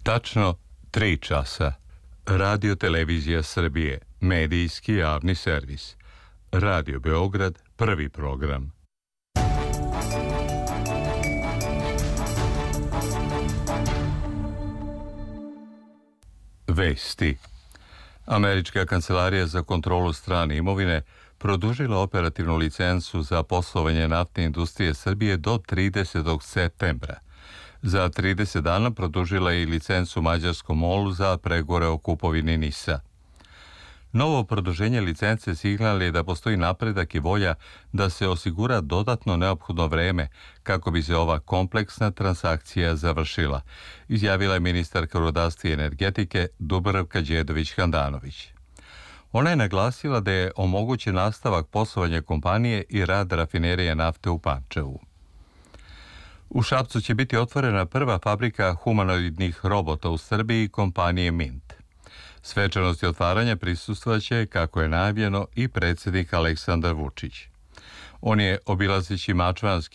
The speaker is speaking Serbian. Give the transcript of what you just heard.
Tačno 3 časa. Radio Televizija Srbije, medijski javni servis. Radio Beograd, prvi program. Vesti. Američka kancelarija za kontrolu strane imovine produžila operativnu licencu za poslovanje naftne industrije Srbije do 30. septembra. Za 30 dana produžila je i licencu mađarskom MOL-u za pregovore o kupovini NIS-a. Novo produženje licence signal je da postoji napredak i volja da se osigura dodatno neophodno vreme kako bi se ova kompleksna transakcija završila, izjavila je ministarka rudarstva i energetike Dubravka Đedović-Handanović. Ona je naglasila da je omogućen nastavak poslovanja kompanije i rad rafinerije nafte u Pančevu. U Šapcu će biti otvorena prva fabrika humanoidnih robota u Srbiji kompanije Mint. Svečanosti otvaranja prisustvovaće, kako je najavljeno, i predsjednik Aleksandar Vučić. On je, obilazeći mačvanski